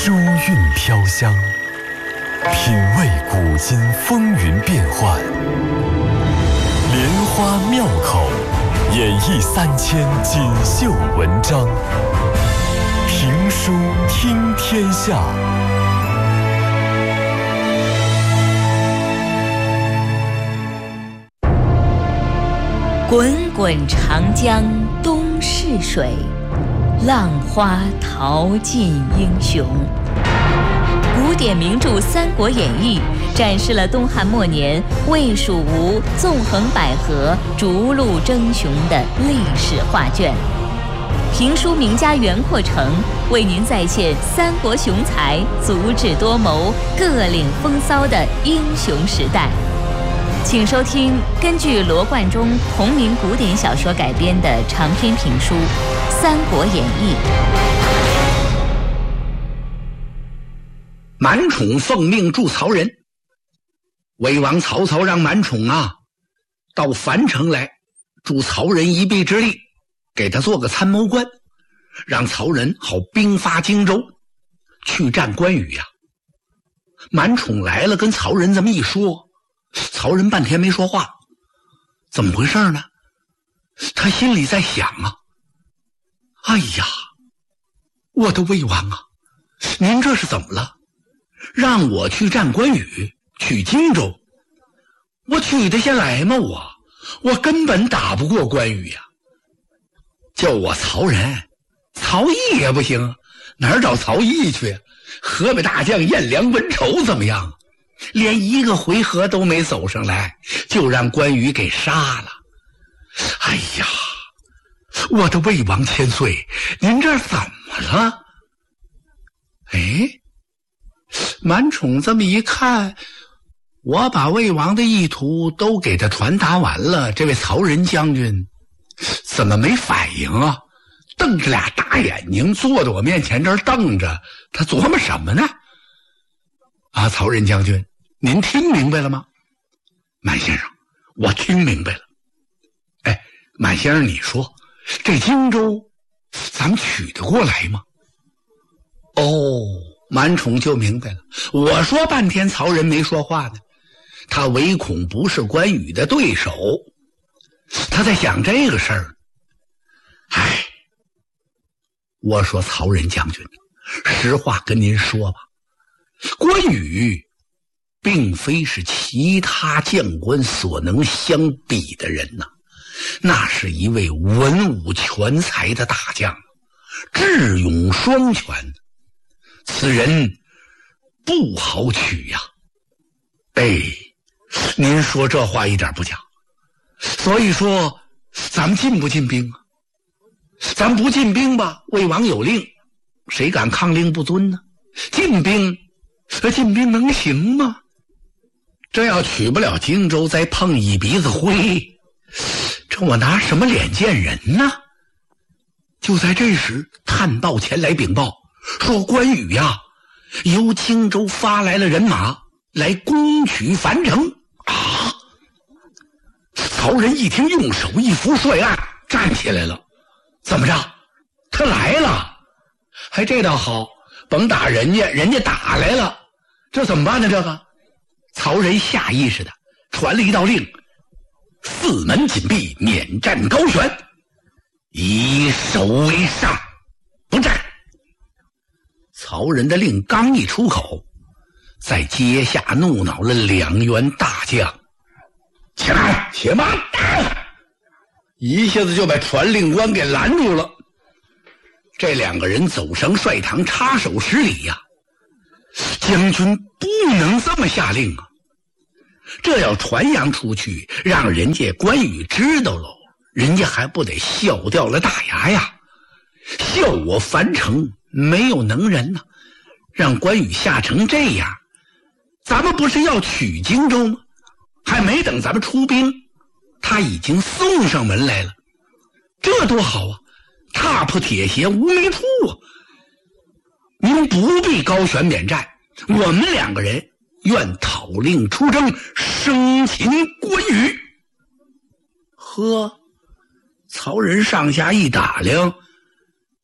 书韵飘香，品味古今风云变幻，莲花妙口，演绎3000锦绣文章。评书听天下。 滚滚长江东逝水，浪花淘尽英雄。古典名著《三国演义》展示了东汉末年魏蜀吴纵横捭阖、逐鹿争雄的历史画卷。评书名家袁阔成为您再现三国雄才足智多谋、各领风骚的英雄时代。请收听根据罗贯中同名古典小说改编的长篇评书《三国演义》。 满宠奉命助曹仁，魏王曹操让满宠到樊城来助曹仁一臂之力，给他做个参谋官，让曹仁好兵发荆州去战关羽呀。满宠来了，跟曹仁这么一说，曹仁半天没说话，怎么回事呢？他心里在想哎呀，我的魏王您这是怎么了？让我去战关羽，去荆州，我取得下来吗？我根本打不过关羽呀。就我曹仁，曹毅也不行，哪儿找曹毅去？河北大将颜良、文丑怎么样？连一个回合都没走上来，就让关羽给杀了。哎呀，我的魏王千岁，您这怎么了？满宠这么一看，我把魏王的意图都给他传达完了，这位曹仁将军怎么没反应瞪着俩大眼睛坐在我面前这儿瞪着，他琢磨什么呢？曹仁将军，您听明白了吗？满先生，我听明白了。满先生，你说这荆州咱们取得过来吗？满宠就明白了。我说半天曹仁没说话呢，他唯恐不是关羽的对手，他在想这个事儿。我说曹仁将军，实话跟您说吧，关羽并非是其他将官所能相比的人那是一位文武全才的大将，智勇双全，此人不好取呀。您说这话一点不假。所以说咱们进不进兵咱不进兵吧，魏王有令，谁敢抗令不遵呢？进兵能行吗？这要取不了荆州，再碰一鼻子灰，这我拿什么脸见人呢？就在这时，探报前来禀报，说关羽由荆州发来了人马来攻取樊城曹仁一听，用手一扶帅案，站起来了。怎么着？他来了？这倒好，甭打人家打来了，这怎么办呢？这个曹仁下意识的传了一道令：四门紧闭，免战高悬，以守为上，不战。曹仁的令刚一出口，在阶下怒恼了2员大将，且慢且慢，一下子就把传令官给拦住了。这2个人走上帅堂，插手施礼将军不能这么下令这要传扬出去，让人家关羽知道了，人家还不得笑掉了大牙呀？笑我樊城没有能人让关羽吓成这样。咱们不是要取荆州吗？还没等咱们出兵，他已经送上门来了，这多好踏破铁鞋无觅处您不必高悬免战，我们2个人愿讨令出征，生擒关羽。曹仁上下一打量，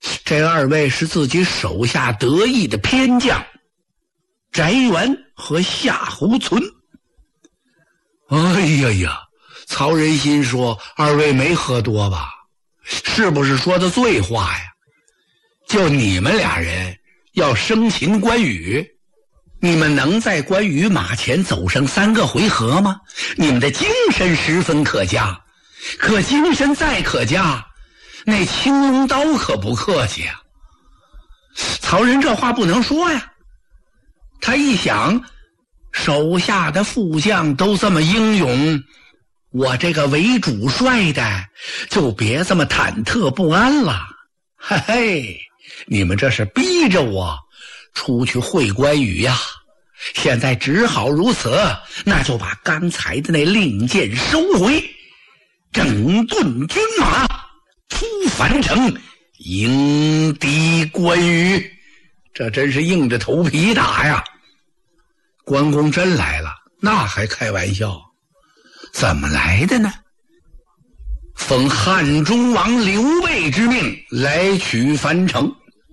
这二位是自己手下得意的偏将翟元和夏侯存。哎呀，曹仁心说，二位没喝多吧？是不是说的醉话呀？就你们俩人要生擒关羽，你们能在关羽马前走上3个回合吗？你们的精神十分可嘉，可精神再可嘉，那青龙刀可不客气啊。曹仁这话不能说呀，他一想，手下的副将都这么英勇，我这个为主帅的就别这么忐忑不安了。嘿嘿，你们这是逼着我出去会关羽呀，现在只好如此，那就把刚才的那令箭收回，整顿军马，出樊城迎敌关羽。这真是硬着头皮打呀。关公真来了，那还开玩笑？怎么来的呢？奉汉中王刘备之命来取樊城。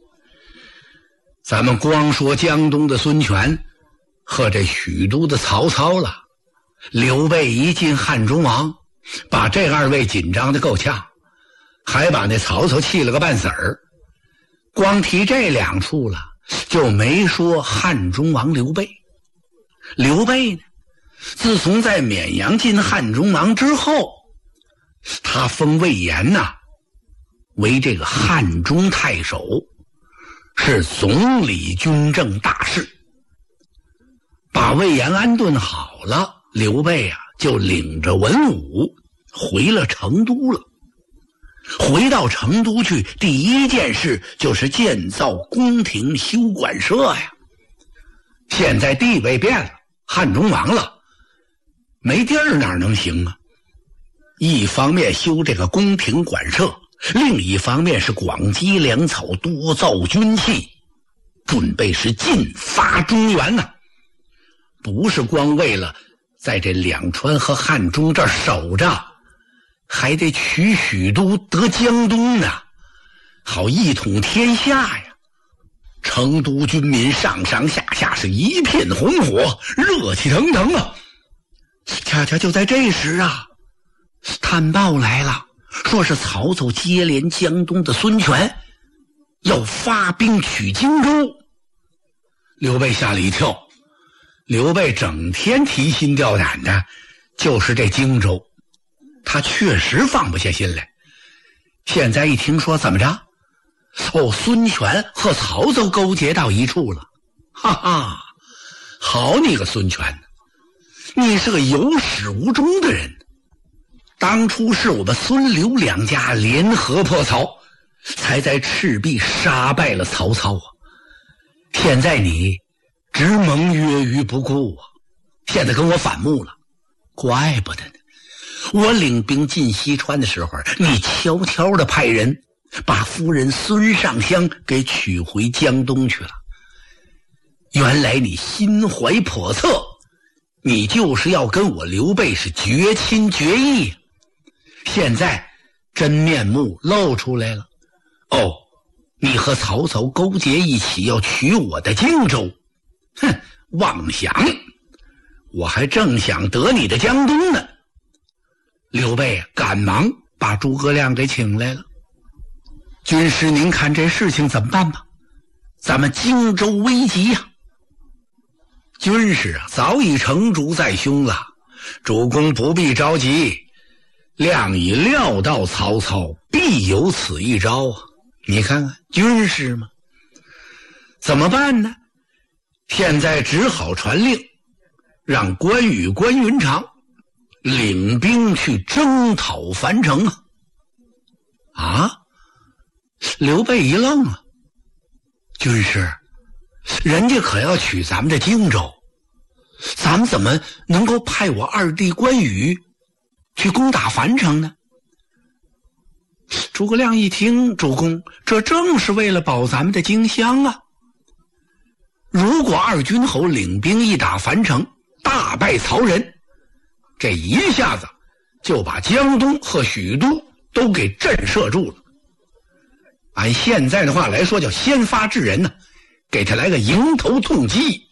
咱们光说江东的孙权和这许都的曹操了，刘备一进汉中王，把这二位紧张的够呛，还把那曹操气了个半死儿。光提这2处了，就没说汉中王刘备。刘备呢，自从在绵阳进汉中王之后，他封魏延呐为这个汉中太守，是总理军政大事。把魏延安顿好了，刘备啊就领着文武回了成都了。回到成都去，第一件事就是建造宫廷修馆舍呀。现在地位变了，汉中王了，没地儿哪能行啊？一方面修这个宫廷馆舍，另一方面是广积粮草，多造军器，准备是进发中原呐。不是光为了在这两川和汉中这儿守着，还得取许都得江东呢，好一统天下呀。成都军民上上下下是一片红火，热气腾腾啊。恰恰就在这时啊，探报来了，说是曹操接连江东的孙权要发兵取荆州。刘备吓了一跳，刘备整天提心吊胆的就是这荆州，他确实放不下心来。现在一听说怎么着，孙权和曹操勾结到一处了，哈哈，好你个孙权，你是个有始无终的人。当初是我们孙刘两家联合破曹，才在赤壁杀败了曹操啊。现在你直蒙越狱不顾啊，现在跟我反目了，怪不得呢。我领兵进西川的时候，你悄悄地派人把夫人孙尚香给娶回江东去了。原来你心怀叵测，你就是要跟我刘备是绝亲绝义。现在真面目露出来了，你和曹操勾结一起要取我的荆州，哼，妄想！我还正想得你的江东呢。刘备赶忙把诸葛亮给请来了。军师，您看这事情怎么办吧？咱们荆州危急呀！军师啊，早已成竹在胸了，主公不必着急，亮已料到曹操必有此一招啊！你看看军师嘛，怎么办呢？现在只好传令，让关羽、关云长领兵去征讨樊城啊！刘备一愣啊，军师，人家可要取咱们的荆州，咱们怎么能够派我二弟关羽去攻打樊城呢？诸葛亮一听，主公，这正是为了保咱们的荆襄啊！如果二军侯领兵一打樊城，大败曹仁，这一下子就把江东和许都都给震慑住了。 按现在的话来说叫先发制人呢，给他来个迎头痛击。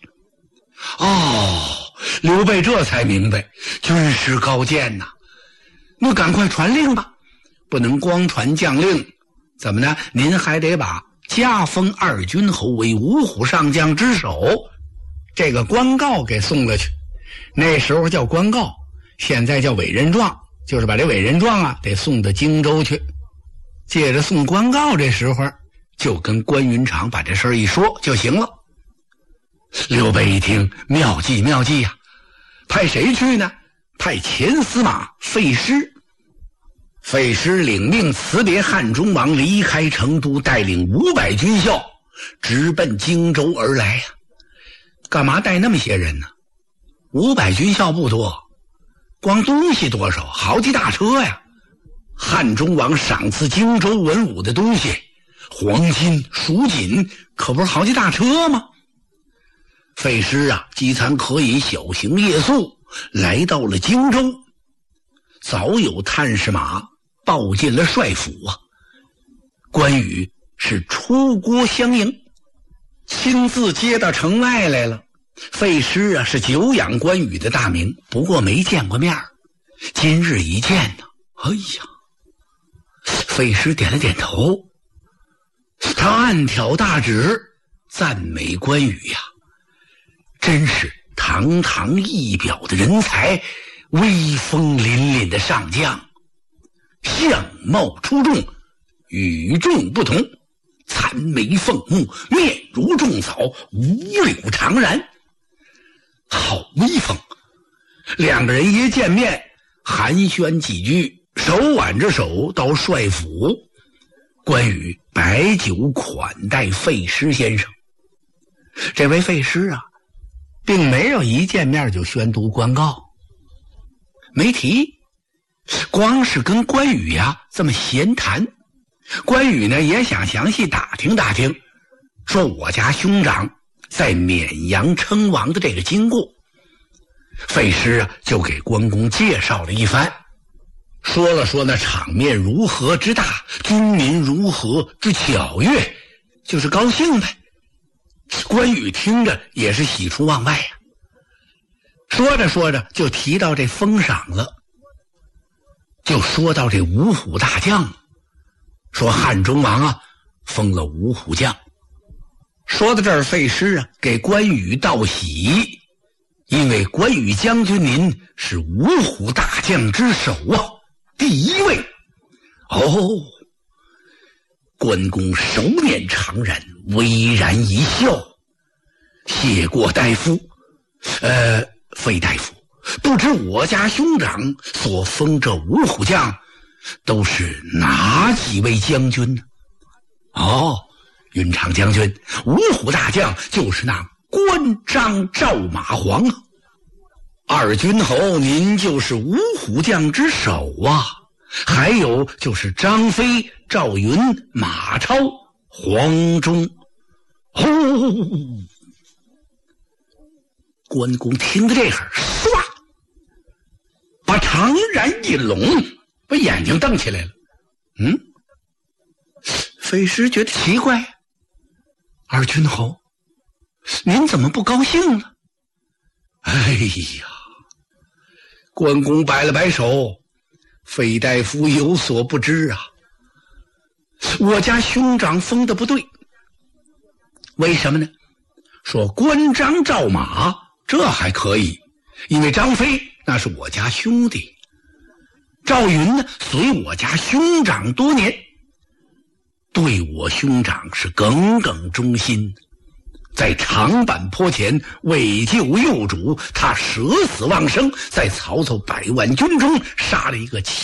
刘备这才明白军师高见呐，那赶快传令吧，不能光传将令，怎么呢？您还得把加封二军侯为五虎上将之首这个官告给送了去。那时候叫官告，现在叫委任状，就是把这委任状啊得送到荆州去。借着送官告这时候，就跟关云长把这事儿一说就行了。刘备一听，妙计妙计呀！派谁去呢？派前司马费诗。费诗领命辞别汉中王，离开成都，带领500军校直奔荆州而来呀。干嘛带那么些人呢？500军校不多，光东西多少？好几大车呀！汉中王赏赐荆州文武的东西，黄金、蜀锦，可不是好几大车吗？费诗啊，饥餐渴饮，小行夜宿，来到了荆州。早有探视马报进了帅府啊。关羽是出郭相迎，亲自接到城外来了。费诗啊，是久仰关羽的大名，不过没见过面，今日一见呢，哎呀！费诗点了点头，他暗挑大指，赞美关羽呀，真是堂堂一表的人才，威风凛凛的上将，相貌出众，与众不同，残眉凤目，面如重枣，五柳长髯，好威风。两个人一见面，寒暄几句，手挽着手到帅府。关羽摆酒款待费诗先生。这位费诗啊，并没有一见面就宣读官告，没提，光是跟关羽呀这么闲谈。关羽呢也想详细打听打听，说我家兄长在沔阳称王的这个经过。费诗啊就给关公介绍了一番，说了说那场面如何之大，军民如何之巧悦，就是高兴呗。关羽听着也是喜出望外呀。说着说着就提到这封赏了，就说到这五虎大将，说汉中王啊封了五虎将。说到这儿，费诗啊给关羽道喜，因为关羽将军您是五虎大将之首啊，第一位。关公手捻长髯，微然一笑，谢过大夫。费大夫，不知我家兄长所封这五虎将都是哪几位将军呢？云长将军，五虎大将就是那关张赵马黄啊。二军侯您就是五虎将之首啊，还有就是张飞、赵云、马超、黄忠。关公听到这会儿，唰，把长髯一拢，把眼睛瞪起来了。费诗觉得奇怪，二军侯，您怎么不高兴呢？哎呀，关公摆了摆手，费大夫有所不知啊，我家兄长封的不对。为什么呢？说关张赵马这还可以，因为张飞那是我家兄弟，赵云呢随我家兄长多年，对我兄长是耿耿忠心，在长坂坡前为救幼主，他舍死忘生，在曹操100万军中杀了一个